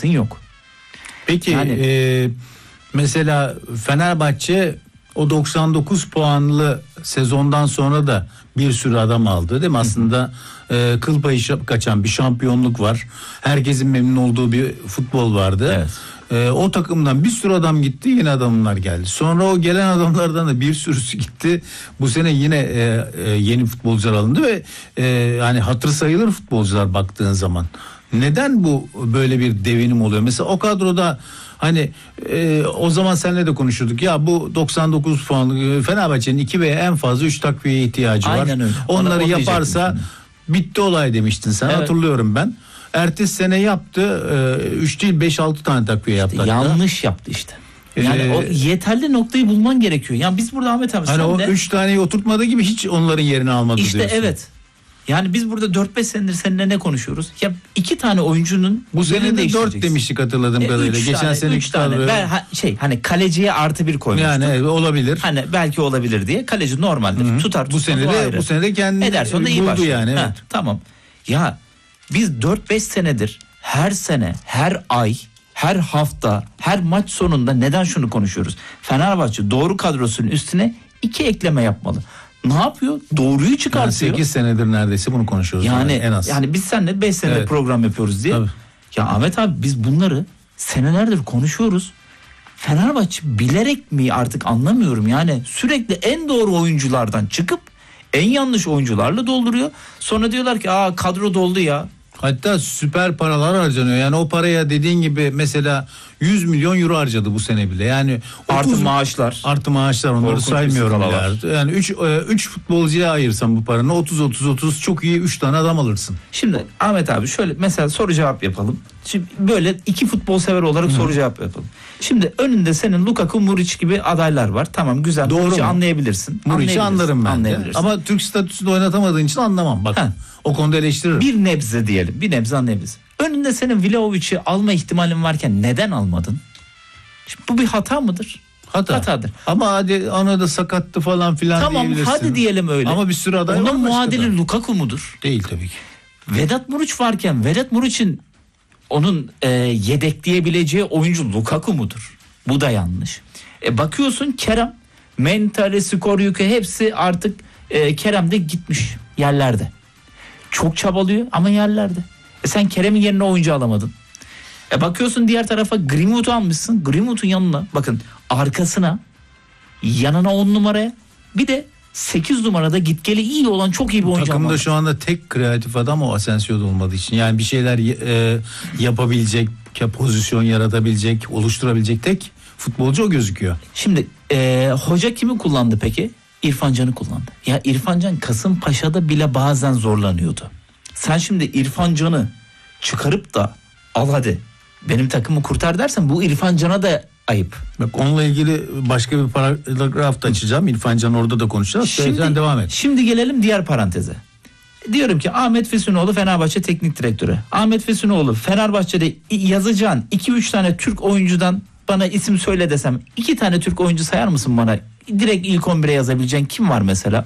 şansın yok. Peki mesela Fenerbahçe o 99 puanlı sezondan sonra da bir sürü adam aldı değil mi? Aslında kıl payı kaçan bir şampiyonluk var. Herkesin memnun olduğu bir futbol vardı. Evet. O takımdan bir sürü adam gitti, yeni adamlar geldi. Sonra o gelen adamlardan da bir sürüsü gitti. Bu sene yine yeni futbolcular alındı ve yani hatır sayılır futbolcular baktığın zaman. Neden bu böyle bir devinim oluyor? Mesela o kadroda hani o zaman seninle de konuşurduk. Ya bu 99 puan Fenerbahçe'nin 2 veya en fazla 3 takviyeye ihtiyacı var. Aynen öyle. Onları yaparsa bitti olay demiştin sen. Evet. Hatırlıyorum ben. Ertesi sene yaptı. 3 değil 5-6 tane takviye yaptı. İşte yanlış yaptı işte. Yani o yeterli noktayı bulman gerekiyor. Yani biz burada Ahmet abi hani o 3 taneyi oturtmadığı gibi hiç onların yerini almadı İşte diyorsun. evet. Yani biz burada 4-5 senedir seninle ne konuşuyoruz? Ya 2 tane oyuncunun bu sene de 4 demiştik hatırladığım kadarıyla. Geçen sene 3 tane. Hani kaleciye +1 koymuştuk. Yani olabilir. Hani belki olabilir diye. Kaleci normaldir. Hı-hı. Tutar. Bu sene de kendini Ederson da iyi buldu yani. Evet. Tamam. Ya biz 4-5 senedir her sene, her ay, her hafta, her maç sonunda neden şunu konuşuyoruz? Fenerbahçe doğru kadrosunun üstüne 2 ekleme yapmalı. Ne yapıyor? Doğruyu çıkartıyor. Yani 8 senedir neredeyse bunu konuşuyoruz. Yani en az. Yani biz seninle 5 senedir program yapıyoruz diye. Tabii. Ya Ahmet abi biz bunları senelerdir konuşuyoruz. Fenerbahçe bilerek mi artık anlamıyorum. Yani sürekli en doğru oyunculardan çıkıp en yanlış oyuncularla dolduruyor. Sonra diyorlar ki kadro doldu ya. Hatta süper paralar harcanıyor. Yani o paraya dediğin gibi mesela 100 milyon euro harcadı bu sene bile. Yani artı maaşlar onları korkunç saymıyorum ya. Yani 3 futbolcuya ayırsan bu paranı 30 çok iyi 3 tane adam alırsın. Şimdi Ahmet abi şöyle mesela soru cevap yapalım. Şimdi böyle 2 futbol sever olarak soru cevap yapalım. Şimdi önünde senin Lukaku, Muric gibi adaylar var. Tamam güzel. Muric'i anlayabilirsin. Muric'i anlarım ben de. Ama Türk statüsünde oynatamadığın için anlamam. Bak. O konuda eleştiririm. Bir nebze diyelim. Bir nebze anlayabiliriz. Önünde senin Vlahovic'i alma ihtimalin varken neden almadın? Şimdi bu bir hata mıdır? Hatadır. Ama hadi ona da sakattı falan filan diyebilirsin. Tamam hadi diyelim öyle. Ama bir sürü aday var. Onun muadili Lukaku mudur? Değil tabii ki. Vedat Muric varken Vedat Muriç'in onun yedekleyebileceği oyuncu Lukaku mudur? Bu da yanlış. Bakıyorsun Kerem mentali, skor yükü hepsi artık Kerem'de gitmiş yerlerde. Çok çabalıyor ama yerlerde. Sen Kerem'in yerine oyuncu alamadın. Bakıyorsun diğer tarafa Greenwood'u almışsın. Greenwood'un yanına bakın arkasına yanına 10 numaraya bir de 8 numarada gitgeli iyi olan çok iyi bir oyuncu. Takımda şu anda tek kreatif adam o Asensio'da olmadığı için. Yani bir şeyler yapabilecek, pozisyon yaratabilecek, oluşturabilecek tek futbolcu o gözüküyor. Şimdi hoca kimi kullandı peki? İrfan Can'ı kullandı. Ya İrfan Can Kasımpaşa'da bile bazen zorlanıyordu. Sen şimdi İrfan Can'ı çıkarıp da al hadi benim takımı kurtar dersen bu İrfan Can'a da ayıp. Bak onunla ilgili başka bir paragraf da açacağım. İrfan Can orada da konuşacağız. Sen devam et. Şimdi gelelim diğer paranteze. Diyorum ki Ahmet Füsunoğlu Fenerbahçe teknik direktörü. Ahmet Füsunoğlu Fenerbahçe'de yazacağın 2-3 tane Türk oyuncudan bana isim söyle desem 2 tane Türk oyuncu sayar mısın bana? Direkt ilk 11'e yazabileceğin kim var mesela?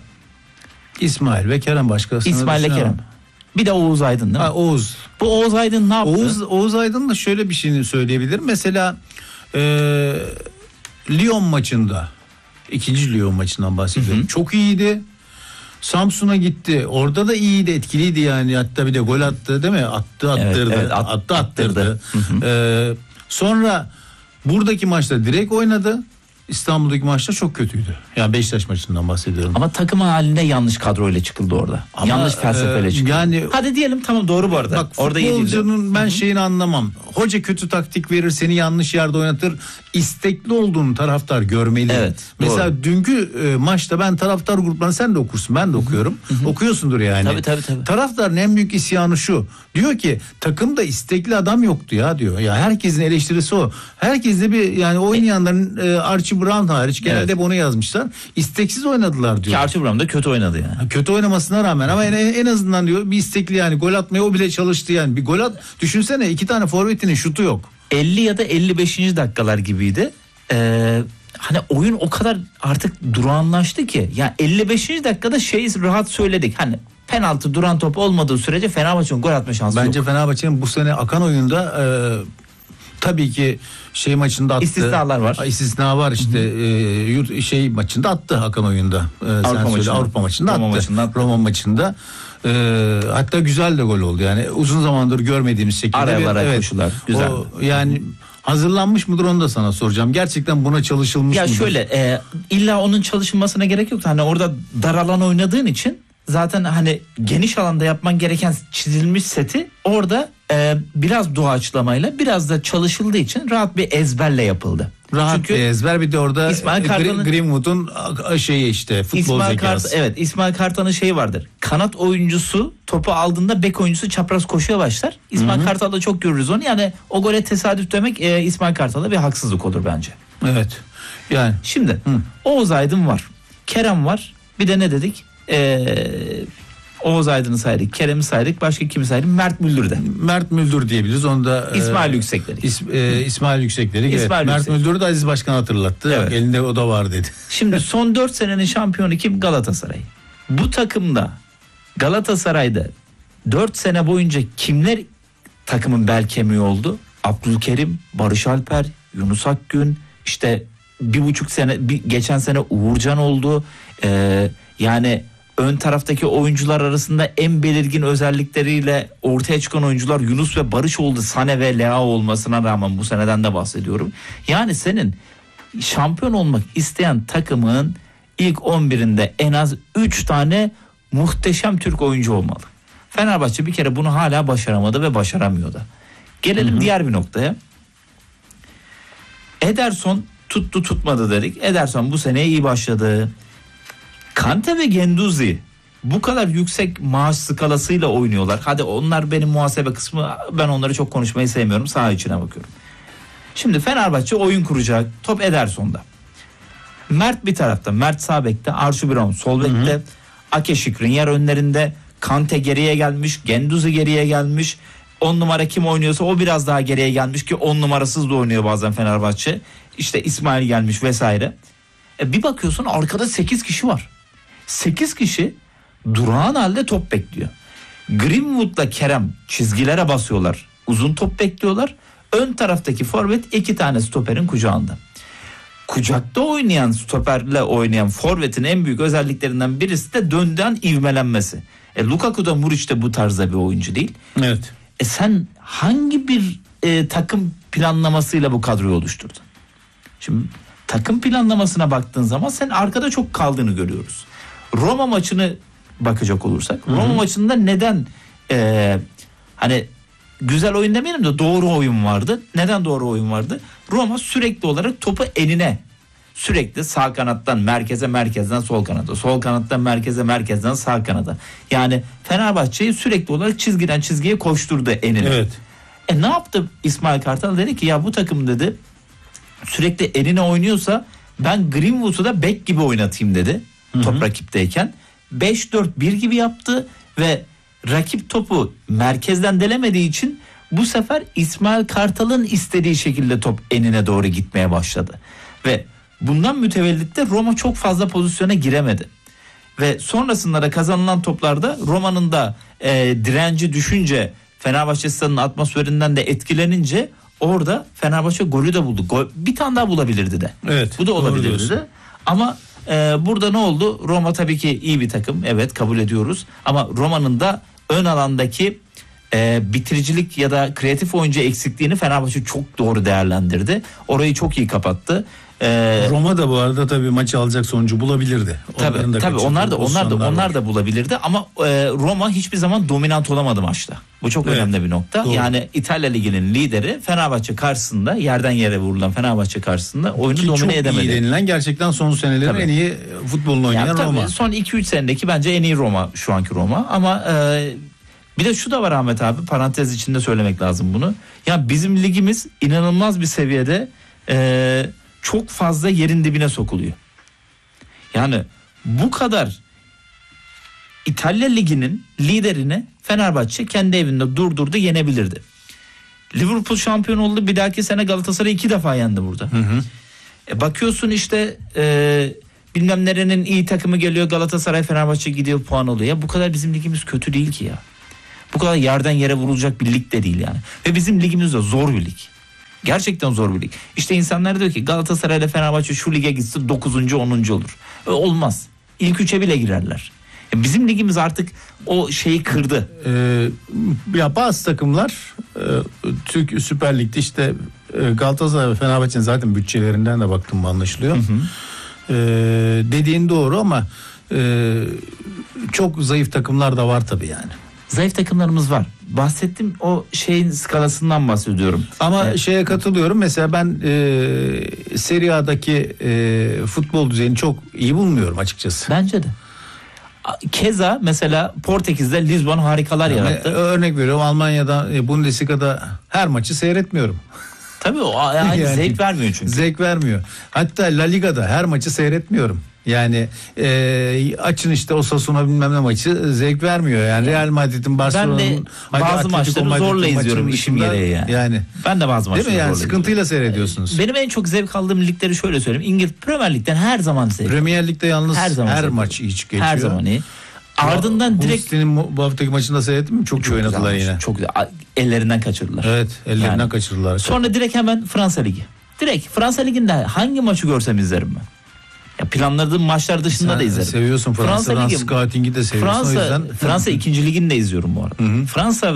İsmail ve Kerem başkasını. İsmail ve Kerem. Bir de Oğuz Aydın değil mi? Oğuz. Bu Oğuz Aydın ne yaptı? Oğuz Aydın da şöyle bir şeyini söyleyebilirim. Mesela Lyon maçında 2. Lyon maçından bahsediyorum. Hı-hı. Çok iyiydi. Samsun'a gitti. Orada da iyiydi, etkiliydi yani. Hatta bir de gol attı değil mi? Attırdı. Sonra buradaki maçta direkt oynadı. İstanbul'daki maçta çok kötüydü. Yani Beşiktaş maçından bahsediyorum. Ama takım halinde yanlış kadroyla çıkıldı orada. Ama yanlış felsefeyle çıkıldı. Yani hadi diyelim tamam doğru bu arada. Bak orada futbolcunun ben şeyini anlamam. Hoca kötü taktik verir, seni yanlış yerde oynatır. İstekli olduğunu taraftar görmeli. Evet. Mesela doğru. Dünkü maçta ben taraftar gruplarını sen de okursun, ben de okuyorum. Okuyorsundur yani. Tabii. Taraftarın en büyük isyanı şu. Diyor ki takımda istekli adam yoktu ya diyor. Ya herkesin eleştirisi o. Herkes de bir yani oynayanların Archie Brown hariç genelde hep onu yazmışlar. İsteksiz oynadılar diyor. Ki Archie Brown da kötü oynadı yani. Kötü oynamasına rağmen ama en azından diyor bir istekli yani gol atmaya o bile çalıştı yani. Bir gol at düşünsene 2 tane forvetinin şutu yok. 50 ya da 55. dakikalar gibiydi. Hani oyun o kadar artık durağanlaştı ki. Ya 55. dakikada rahat söyledik. Hani penaltı duran top olmadığı sürece Fenerbahçe'nin gol atma şansı Bence yok. Fenerbahçe'nin bu sene akan oyunda Tabii ki şey maçında attı. İstisnalar var. İstisna var işte şey maçında attı Hakan oyunda. Avrupa maçında attı. Roma maçında. Hatta güzel de gol oldu yani uzun zamandır görmediğimiz şekilde. Aralara koşular güzel. Yani hazırlanmış mıdır onu da sana soracağım. Gerçekten buna çalışılmış mıdır? Ya şöyle illa onun çalışılmasına gerek yok. Hani orada dar alan oynadığın için zaten hani geniş alanda yapman gereken çizilmiş seti orada biraz doğaçlamayla biraz da çalışıldığı için rahat bir ezberle yapıldı. Rahat çünkü bir ezber, bir de orada Greenwood'un şeyi işte futbol zekası. Evet, İsmail Kartal'ın şeyi vardır. Kanat oyuncusu topu aldığında bek oyuncusu çapraz koşuya başlar. İsmail Kartal'da çok görürüz onu. Yani o gole tesadüf demek İsmail Kartal'da bir haksızlık olur bence. Evet. Yani şimdi Oğuz Aydın var. Kerem var. Bir de ne dedik? Oğuz Aydın'ı saydık, Kerem'i saydık, başka kimi saydık? Mert Müldür'de. Mert Müldür diyebiliriz. Onu da İsmail Yüksekleri. İsmail Yüksekleri. Evet. Mert Müldür'ü de Aziz Başkan hatırlattı. Evet. Elinde o da var dedi. Şimdi son 4 senenin şampiyonu kim? Galatasaray. Bu takımda Galatasaray'da 4 sene boyunca kimler takımın bel kemiği oldu? Abdülkerim, Barış Alper, Yunus Akgün, işte 1,5 sene geçen sene Uğurcan oldu. Yani ön taraftaki oyuncular arasında en belirgin özellikleriyle ortaya çıkan oyuncular Yunus ve Barış oldu. Sane ve Leao olmasına rağmen bu seneden de bahsediyorum. Yani senin şampiyon olmak isteyen takımın ilk 11'inde en az 3 tane muhteşem Türk oyuncu olmalı. Fenerbahçe bir kere bunu hala başaramadı ve başaramıyor da. Gelelim diğer bir noktaya. Ederson tuttu tutmadı dedik. Ederson bu sene iyi başladı. Kante ve Guendouzi bu kadar yüksek maaş skalasıyla oynuyorlar. Hadi onlar benim muhasebe kısmı, ben onları çok konuşmayı sevmiyorum. Saha içine bakıyorum. Şimdi Fenerbahçe oyun kuracak. Top Ederson'da. Mert bir tarafta. Mert sağ bekte. Arşu Biron sol bekte. Ake Şikrinyar önlerinde. Kante geriye gelmiş. Guendouzi geriye gelmiş. 10 numara kim oynuyorsa o biraz daha geriye gelmiş ki 10 numarasız da oynuyor bazen Fenerbahçe. İşte İsmail gelmiş vesaire. Bir bakıyorsun arkada 8 kişi var. 8 kişi durağan halde top bekliyor. Greenwood'la Kerem çizgilere basıyorlar. Uzun top bekliyorlar. Ön taraftaki forvet 2 tane stoperin kucağında. Kucakta oynayan stoperle oynayan forvetin en büyük özelliklerinden birisi de dönden ivmelenmesi. Lukaku da Muriç de bu tarzda bir oyuncu değil. Evet. Sen hangi bir takım planlamasıyla bu kadroyu oluşturdun? Şimdi takım planlamasına baktığın zaman sen arkada çok kaldığını görüyoruz. Roma maçını bakacak olursak Roma maçında neden hani güzel oyun demeyelim de doğru oyun vardı. Neden doğru oyun vardı? Roma sürekli olarak topu enine, sürekli sağ kanattan merkeze, merkezden sol kanada, sol kanattan merkeze, merkezden sağ kanada. Yani Fenerbahçe'yi sürekli olarak çizgiden çizgiye koşturdu enine. Evet. Ne yaptı İsmail Kartal? Dedi ki ya bu takım dedi sürekli enine oynuyorsa ben Greenwood'u da bek gibi oynatayım dedi. Top rakipteyken 5-4-1 gibi yaptı ve rakip topu merkezden delemediği için bu sefer İsmail Kartal'ın istediği şekilde top enine doğru gitmeye başladı. Ve bundan mütevellit de Roma çok fazla pozisyona giremedi. Ve sonrasında da kazanılan toplarda Roma'nın da direnci düşünce, Fenerbahçe stadının atmosferinden de etkilenince orada Fenerbahçe golü de buldu. Bir tane daha bulabilirdi de. Evet, bu da olabilirdi de. Ama burada ne oldu? Roma tabii ki iyi bir takım. Evet, kabul ediyoruz. Ama Roma'nın da ön alandaki bitiricilik ya da kreatif oyuncu eksikliğini Fenerbahçe çok doğru değerlendirdi. Orayı çok iyi kapattı. Roma da bu arada tabii maçı alacak sonucu bulabilirdi. Tabii onlar da bulabilirdi ama Roma hiçbir zaman dominant olamadı maçta. Bu çok önemli bir nokta. Doğru. Yani İtalya Ligi'nin lideri Fenerbahçe karşısında, yerden yere vurulan Fenerbahçe karşısında oyunu domine edemedi. Çok iyi denilen, gerçekten son senelerin en iyi futbolunu oynayan Roma. Son 2-3 senedeki bence en iyi Roma şu anki Roma ama bir de şu da var Ahmet abi, parantez içinde söylemek lazım bunu. Ya bizim ligimiz inanılmaz bir seviyede çok fazla yerin dibine sokuluyor. Yani bu kadar İtalya Ligi'nin liderini Fenerbahçe kendi evinde durdurdu, yenebilirdi. Liverpool şampiyon oldu, bir dahaki sene Galatasaray 2 defa yendi burada. Bakıyorsun işte bilmem nerenin iyi takımı geliyor, Galatasaray Fenerbahçe gidiyor, puan oluyor. Ya bu kadar bizim ligimiz kötü değil ki ya. Bu kadar yerden yere vurulacak bir lig de değil yani. Ve bizim ligimiz de zor bir lig. Gerçekten zor bir lig. İşte insanlar diyor ki Galatasaray ile Fenerbahçe şu lige gitsin 9. 10. olur. Olmaz. İlk 3'e bile girerler. Bizim ligimiz artık o şeyi kırdı. Ya bazı takımlar Türk Süper Lig'de işte Galatasaray ve Fenerbahçe'nin zaten bütçelerinden de baktım anlaşılıyor. Dediğin doğru ama çok zayıf takımlar da var tabii yani. Zayıf takımlarımız var. Bahsettiğim o şeyin skalasından bahsediyorum. Ama şeye katılıyorum. Mesela ben Serie A'daki futbol düzeyini çok iyi bulmuyorum açıkçası. Bence de. Keza mesela Portekiz'de Lisbon harikalar yarattı. Örnek veriyorum, Almanya'da Bundesliga'da her maçı seyretmiyorum. Tabii o yani zevk vermiyor çünkü. Zevk vermiyor. Hatta La Liga'da her maçı seyretmiyorum. Yani açın işte Osasuna bilmem ne maçı zevk vermiyor. Yani Real Madrid'in, Barcelona'nın, ben de bazı maçları zorla izliyorum işim gereği yani. Yani. Ben de bazı maçları değil mi yani, zorla sıkıntıyla izliyorum. seyrediyorsunuz. Benim en çok zevk aldığım ligleri şöyle söyleyeyim. İngiliz Premier Lig'den her zaman zevk. Premier Lig'de yalnız her maç hiç geçiyor. Her zaman iyi. Ardından direkt Bulls'un bu haftaki maçında seyrettin mi? Çok iyi oynadılar yine. Çok güzel. Ellerinden kaçırdılar. Evet, ellerinden kaçırdılar. Sonra direkt hemen Fransa Ligi. Direkt Fransa Ligi'nde hangi maçı görsem izlerim ben. Ya planladığım maçlar dışında sen da izlerim. Seviyorsun Fransa'dan, scouting'i de seviyorsun. Fransa 2. ligini de izliyorum bu arada. Hı-hı.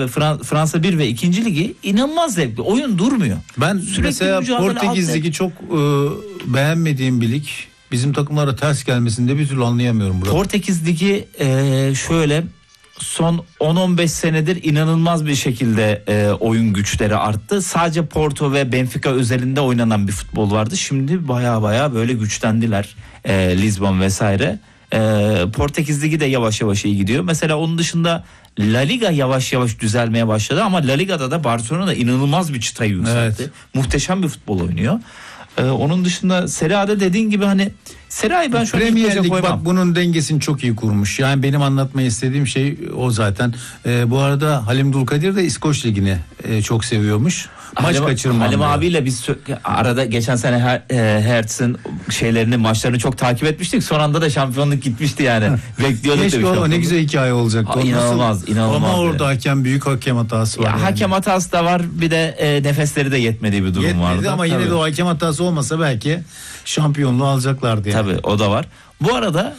Fransa 1 ve 2. ligi inanılmaz zevkli. Oyun durmuyor. Ben sürekli mesela Portekiz Ligi çok beğenmediğim bir lig. Bizim takımlara ters gelmesini de bir türlü anlayamıyorum burada. Portekiz Ligi şöyle son 10-15 senedir inanılmaz bir şekilde oyun güçleri arttı. Sadece Porto ve Benfica özelinde oynanan bir futbol vardı. Şimdi baya böyle güçlendiler. Lisbon vesaire. Portekiz Ligi de yavaş yavaş iyi gidiyor. Mesela onun dışında La Liga yavaş yavaş düzelmeye başladı ama La Liga'da da Barcelona inanılmaz bir çıtayı yükseltti. Evet. Muhteşem bir futbol oynuyor. Onun dışında Serie A'da dediğin gibi hani Serie A'yı ben şu an Premier Lig bak bunun dengesini çok iyi kurmuş. Yani benim anlatmayı istediğim şey o zaten. Bu arada Halim Dulkadir de İskoç Ligi'ni çok seviyormuş. Maç kaçırmam. Halim abiyle biz arada geçen sene Hertz'in maçlarını çok takip etmiştik. Son anda da şampiyonluk gitmişti yani. Bekliyorduk. Keşke o ne güzel hikaye olacaktı. İnanılmaz. Ama orada büyük hakem hatası var. Ya, yani. Hakem hatası da var. Bir de nefesleri de yetmediği bir durum vardı. Ama yine de o hakem hatası olmasa belki şampiyonluğu alacaklardı yani. Tabii o da var. Bu arada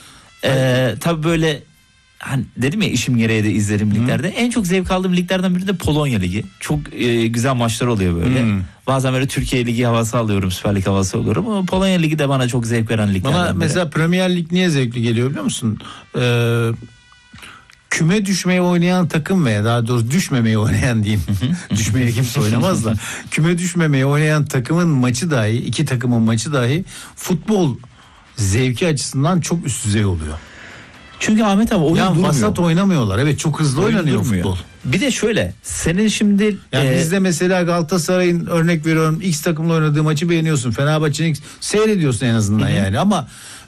tabii böyle hani dedim ya işim gereği de izlerim liglerde. En çok zevk aldığım liglerden biri de Polonya Ligi. Çok güzel maçlar oluyor böyle. Bazen böyle Türkiye Ligi havası alıyorum, Süper Lig havası alıyorum ama Polonya Ligi de bana çok zevk veren liglerden biri. Bana mesela Premier Lig niye zevkli geliyor biliyor musun? Küme düşmeye oynayan takım veya daha doğrusu düşmemeye oynayan diyeyim. Düşmeye kimse oynamaz da. Küme düşmemeye oynayan takımın maçı dahi, iki takımın maçı dahi futbol zevki açısından çok üst düzey oluyor. Çünkü Ahmet abi oyun durmuyor. Vasat oynamıyorlar. Evet, çok hızlı oynanıyor futbol. Bir de şöyle senin şimdi yani bizde mesela Galatasaray'ın örnek veriyorum X takımla oynadığı maçı beğeniyorsun. Fenerbahçe'nin seyrediyorsun en azından yani ama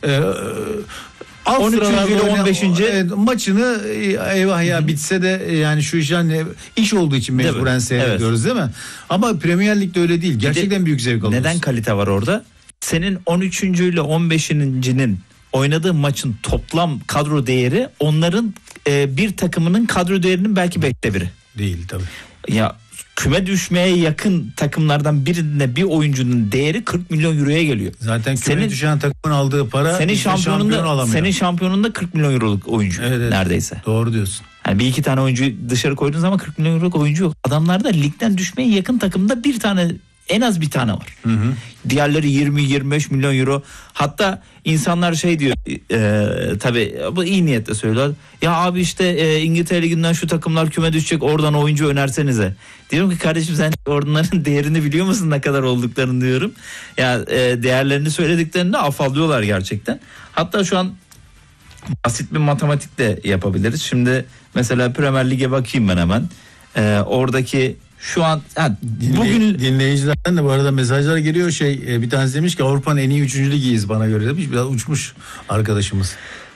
13. ile 15. maçını eyvah ya bitse de yani şu iş olduğu için mecburen seyrediyoruz değil mi? Ama Premier Lig'de öyle değil. Gerçekten büyük zevk alıyorsun. Neden kalite var orada? Senin 13. ile 15.'nin oynadığı maçın toplam kadro değeri onların bir takımının kadro değerinin belki 5'te biri. Değil tabii. Ya küme düşmeye yakın takımlardan birinde bir oyuncunun değeri 40 milyon euroya geliyor. Zaten küme düşen takımın aldığı para senin şampiyonunda 40 milyon euroluk oyuncu neredeyse. Doğru diyorsun. Yani bir iki tane oyuncu dışarı koyduğun zaman 40 milyon euroluk oyuncu yok. Adamlarda ligden düşmeye yakın takımda bir tane, en az bir tane var. Diğerleri 20-25 milyon euro. Hatta insanlar diyor tabii bu iyi niyetle söylüyorlar. Ya abi işte İngiltere Ligi'nden şu takımlar küme düşecek, oradan oyuncu önersenize. Diyorum ki kardeşim sen onların değerini biliyor musun ne kadar olduklarını diyorum. Ya değerlerini söylediklerinde afallıyorlar gerçekten. Hatta şu an basit bir matematik de yapabiliriz. Şimdi mesela Premier Lig'e bakayım ben hemen. Oradaki şu an bugün dinleyicilerden de bu arada mesajlar geliyor bir tanesi demiş ki Avrupa'nın en iyi 3. ligiyiz bana göre demiş, biraz uçmuş arkadaşımız.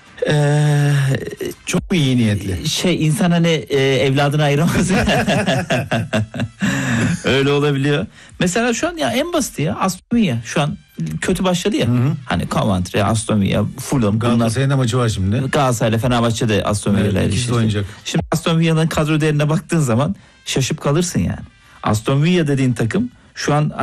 Çok mu iyi niyetli? İnsan hani evladını ayıramaz. Öyle olabiliyor. Mesela şu an ya en basit ya Aston Villa şu an kötü başladı ya. Hani Coventry, Aston Villa, Fulham. Galatasaray'ın da maçı var şimdi. Galatasaray, Fenerbahçe de Aston Villa ile oynayacak. Şimdi Aston Villa'nın kadro değerine baktığın zaman şaşıp kalırsın yani. Aston Villa dediğin takım şu an